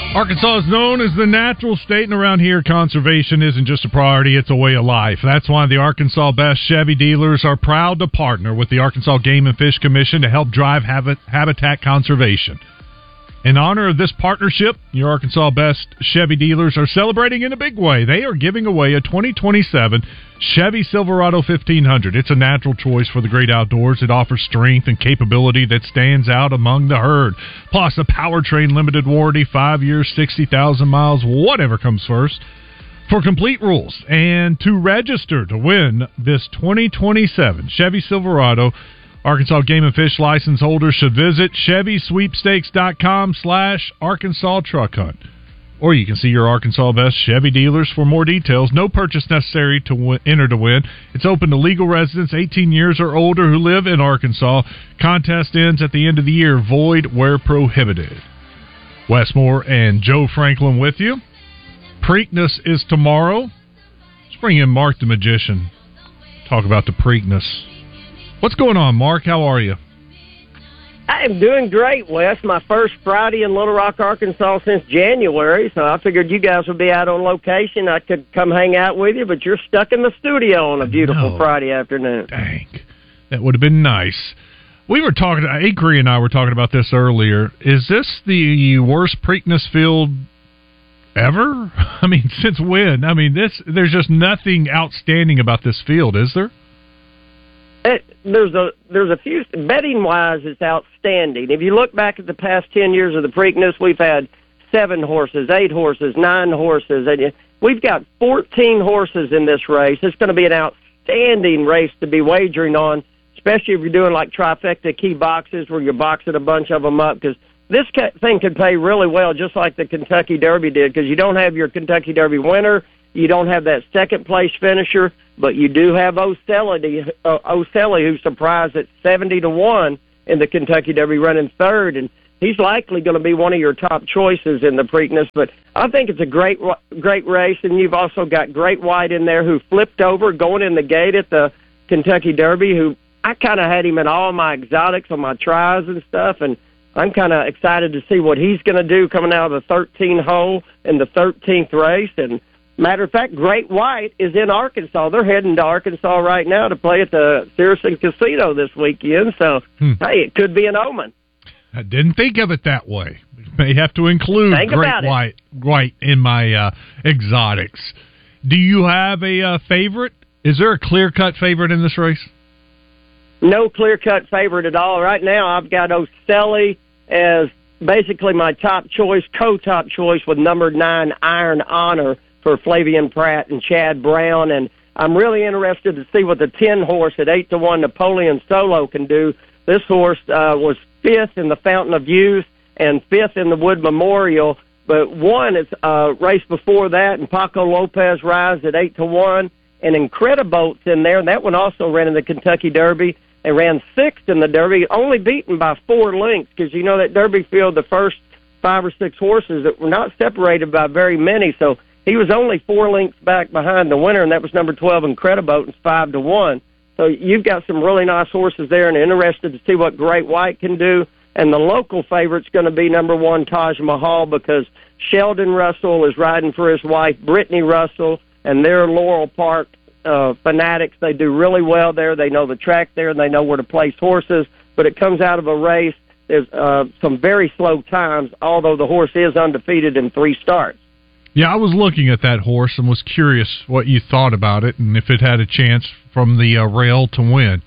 Arkansas is known as the natural state, and around here, conservation isn't just a priority, it's a way of life. That's why the Arkansas Best Chevy dealers are proud to partner with the Arkansas Game and Fish Commission to help drive habitat conservation. In honor of this partnership, your Arkansas Best Chevy dealers are celebrating in a big way. They are giving away a 2027 Chevy Silverado 1500. It's a natural choice for the great outdoors. It offers strength and capability that stands out among the herd. Plus a powertrain limited warranty, 5 years, 60,000 miles, whatever comes first. For complete rules and to register to win this 2027 Chevy Silverado, Arkansas Game and Fish license holders should visit ChevySweepstakes.com/Arkansas Truck Hunt. Or you can see your Arkansas Best Chevy dealers for more details. No purchase necessary to enter to win. It's open to legal residents 18 years or older who live in Arkansas. Contest ends at the end of the year. Void where prohibited. Wes Moore and Joe Franklin with you. Preakness is tomorrow. Let's bring in Mark the Magician. Talk about the Preakness. What's going on, Mark? How are you? I am doing great, Wes. My first Friday in Little Rock, Arkansas since January, so I figured you guys would be out on location. I could come hang out with you, but you're stuck in the studio on a beautiful Friday afternoon. Dang. That would have been nice. We were talking, Acree and I were talking about this earlier. Is this the worst Preakness field ever? I mean, since when? I mean, there's just nothing outstanding about this field, is there? There's a few, betting wise, it's outstanding. If you look back at the past 10 years of the Preakness, we've had 7 horses, 8 horses, 9 horses. We've got 14 horses in this race. It's going to be an outstanding race to be wagering on, especially if you're doing like trifecta key boxes where you're boxing a bunch of them up, because this thing could pay really well, just like the Kentucky Derby did, because you don't have your Kentucky Derby winner, you don't have that second place finisher, but you do have O'Celly, who surprised at 70-1 in the Kentucky Derby, running third, and he's likely going to be one of your top choices in the Preakness. But I think it's a great race, and you've also got Great White in there, who flipped over going in the gate at the Kentucky Derby, who I kind of had him in all my exotics on my tries and stuff, and I'm kind of excited to see what he's going to do coming out of the 13th hole in the 13th race. And matter of fact, Great White is in Arkansas. They're heading to Arkansas right now to play at the Saracen Casino this weekend. So, hey, it could be an omen. I didn't think of it that way. May have to include Great White in my exotics. Do you have a favorite? Is there a clear-cut favorite in this race? No clear-cut favorite at all. Right now, I've got O'Celly as basically my top choice, co-top choice with number 9, Iron Honor, for Flavian Pratt and Chad Brown. And I'm really interested to see what the 10 horse at 8-1 Napoleon Solo can do. This horse was 5th in the Fountain of Youth and 5th in the Wood Memorial, but won its race before that, and Paco Lopez Rise at 8-1, and Incrediboat's in there, and that one also ran in the Kentucky Derby and ran 6th in the Derby, only beaten by 4 lengths, because you know that Derby field, the first 5 or 6 horses that were not separated by very many, so he was only 4 lengths back behind the winner, and that was number 12, Incrediboat, and it's 5-1. So you've got some really nice horses there, and interested to see what Great White can do. And the local favorite's going to be number 1, Taj Mahal, because Sheldon Russell is riding for his wife, Brittany Russell, and they're Laurel Park fanatics. They do really well there. They know the track there, and they know where to place horses. But it comes out of a race. There's some very slow times, although the horse is undefeated in 3 starts. Yeah, I was looking at that horse and was curious what you thought about it and if it had a chance from the rail to win.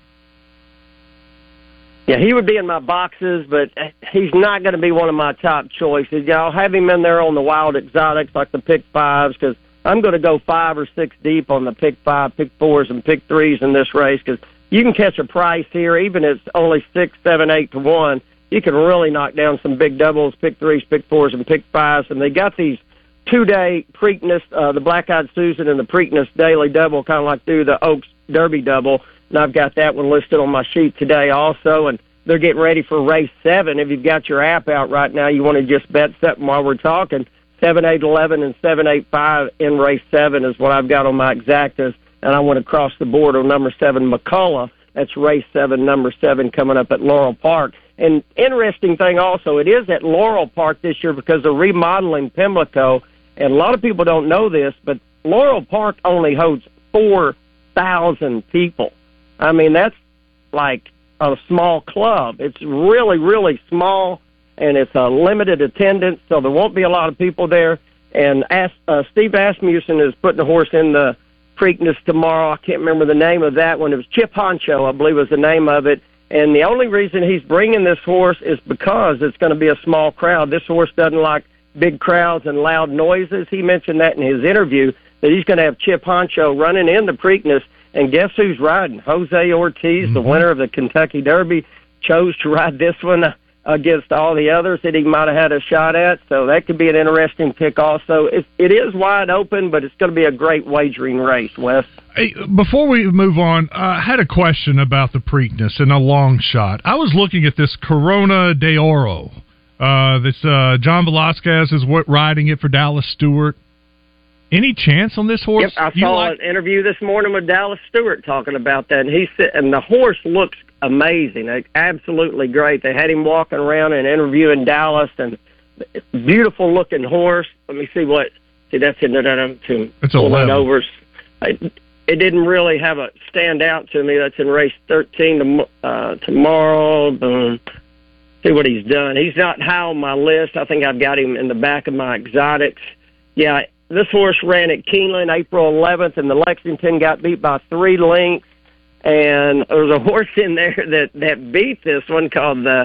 Yeah, he would be in my boxes, but he's not going to be one of my top choices. I'll have him in there on the wild exotics like the pick 5s, because I'm going to go 5 or 6 deep on the pick 5, pick 4s, and pick 3s in this race, because you can catch a price here, even if it's only 6, 7, 8-1. You can really knock down some big doubles, pick 3s, pick 4s, and pick 5s, and they got these 2-day Preakness, the Black-Eyed Susan and the Preakness Daily Double, kind of like do the Oaks Derby Double, and I've got that one listed on my sheet today also, and they're getting ready for race 7. If you've got your app out right now, you want to just bet something while we're talking. 7, 8, 11, and 7, 8, 5 in race 7 is what I've got on my exactas, and I went across the board on number 7, McCullough. That's race 7, number 7, coming up at Laurel Park. And interesting thing also, it is at Laurel Park this year because they're remodeling Pimlico. And a lot of people don't know this, but Laurel Park only holds 4,000 people. I mean, that's like a small club. It's really, really small, and it's a limited attendance, so there won't be a lot of people there. And Steve Asmussen is putting a horse in the Preakness tomorrow. I can't remember the name of that one. It was Chip Honcho, I believe was the name of it. And the only reason he's bringing this horse is because it's going to be a small crowd. This horse doesn't like big crowds and loud noises. He mentioned that in his interview, that he's going to have Chip Honcho running in the Preakness. And guess who's riding? Jose Ortiz, the winner of the Kentucky Derby, chose to ride this one against all the others that he might have had a shot at. So that could be an interesting pick also. It is wide open, but it's going to be a great wagering race, Wes. Hey, before we move on, I had a question about the Preakness and a long shot. I was looking at this Corona de Oro. This John Velasquez is riding it for Dallas Stewart. Any chance on this horse? Yep, I saw an interview this morning with Dallas Stewart talking about that, and the horse looks amazing, absolutely great. They had him walking around and interviewing Dallas, and beautiful looking horse. Let me see that's in the it's 11 overs. It didn't really have a stand out to me. That's in race 13 tomorrow. See what he's done. He's not high on my list. I think I've got him in the back of my exotics. Yeah. This horse ran at Keeneland April 11th, and the Lexington got beat by 3 lengths. And there was a horse in there that beat this one called the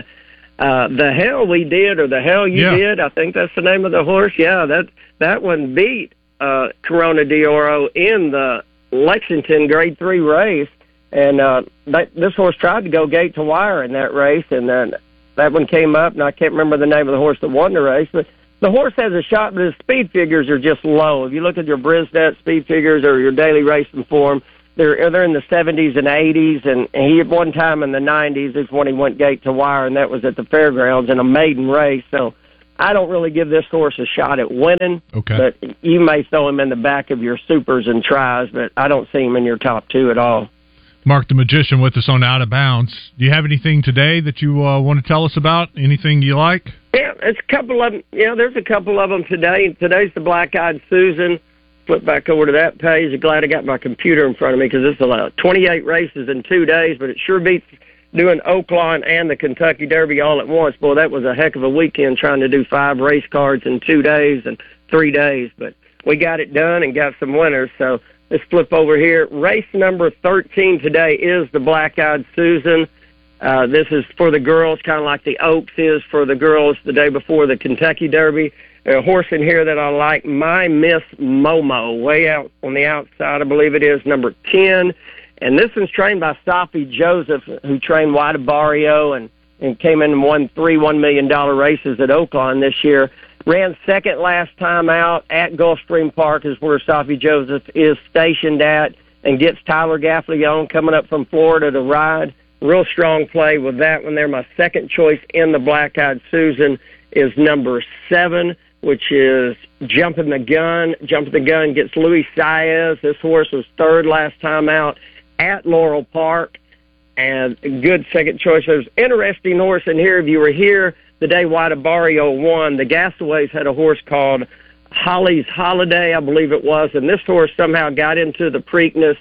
Hell We Did, or the Hell You Did. I think that's the name of the horse. Yeah, that one beat Corona de Oro in the Lexington Grade 3 race. And this horse tried to go gate to wire in that race, and then that one came up, and I can't remember the name of the horse that won the race, but the horse has a shot, but his speed figures are just low. If you look at your Brisnet speed figures or your daily racing form, they're in the 70s and 80s, and he at one time in the 90s is when he went gate to wire, and that was at the fairgrounds in a maiden race. So I don't really give this horse a shot at winning, but you may throw him in the back of your supers and tries, but I don't see him in your top 2 at all. Mark the Magician with us on Out of Bounds. Do you have anything today that you want to tell us about? Anything you like? Yeah, it's a couple of them. Yeah, there's a couple of them today. Today's the Black-Eyed Susan. Flip back over to that page. I'm glad I got my computer in front of me because it's 28 races in 2 days, but it sure beats doing Oaklawn and the Kentucky Derby all at once. Boy, that was a heck of a weekend trying to do 5 race cards in 2 days and 3 days, but we got it done and got some winners, so let's flip over here. Race number 13 today is the Black-Eyed Susan. This is for the girls, kind of like the Oaks is for the girls the day before the Kentucky Derby. A horse in here that I like, My Miss Momo, way out on the outside, I believe it is, number 10. And this one's trained by Safi Joseph, who trained White Barrio and came in and won 3 $1 million races at Oaklawn this year. Ran second last time out at Gulfstream Park is where Safi Joseph is stationed at, and gets Tyler Gaffleone coming up from Florida to ride. Real strong play with that one there. My second choice in the Black-Eyed Susan is number 7, which is Jumping the Gun. Jumping the Gun gets Luis Saez. This horse was third last time out at Laurel Park, and a good second choice. There's an interesting horse in here. If you were here the day White Barrio won, the Gastaways had a horse called Holly's Holiday, I believe it was, and this horse somehow got into the Preakness,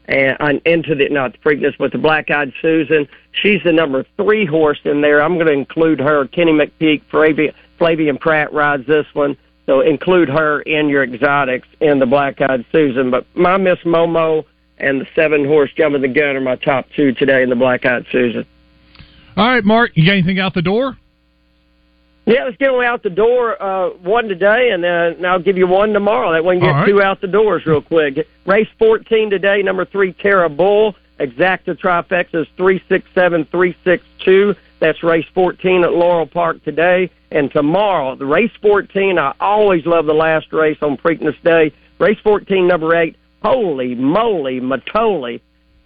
and into the, not the Preakness, but the Black-Eyed Susan. She's the number 3 horse in there. I'm going to include her. Kenny McPeak, Flavian Pratt rides this one, so include her in your exotics in the Black-Eyed Susan. But My Miss Momo and the 7 horse Jumping the Gun are my top 2 today in the Black-Eyed Susan. All right, Mark, you got anything out the door? Yeah, let's get away out the door. 1 today, and I'll give you 1 tomorrow. That way we can get 2 out the doors real quick. Race 14 today, number 3, Terra Bull. Exacta trifecta is 367, 362. That's race 14 at Laurel Park today. And tomorrow, the race 14, I always love the last race on Preakness Day. Race 14, number 8, Holy Moly Matoli.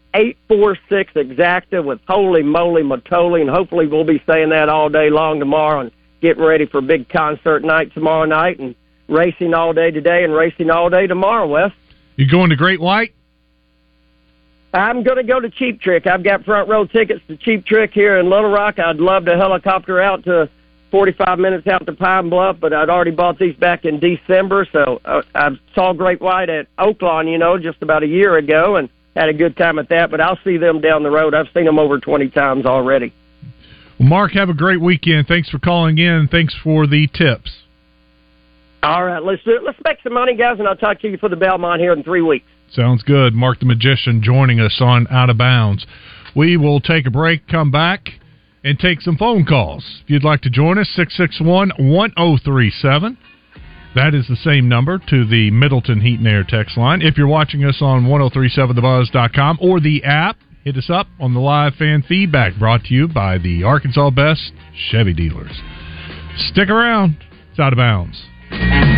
846 Exacta with Holy Moly Matoli. And hopefully we'll be saying that all day long tomorrow and getting ready for a big concert night tomorrow night, and racing all day today and racing all day tomorrow, Wes. You going to Great White? I'm going to go to Cheap Trick. I've got front row tickets to Cheap Trick here in Little Rock. I'd love to helicopter out to 45 minutes out to Pine Bluff, but I'd already bought these back in December. So I saw Great White at Oaklawn, just about a year ago, and had a good time at that. But I'll see them down the road. I've seen them over 20 times already. Well, Mark, have a great weekend. Thanks for calling in. Thanks for the tips. All right, let's do it. Let's make some money, guys, and I'll talk to you for the Belmont here in 3 weeks. Sounds good. Mark the Magician joining us on Out of Bounds. We will take a break, come back, and take some phone calls. If you'd like to join us, 661-1037. That is the same number to the Middleton Heat and Air text line. If you're watching us on 1037thebuzz.com or the app, hit us up on the live fan feedback brought to you by the Arkansas Best Chevy Dealers. Stick around. It's Out of Bounds.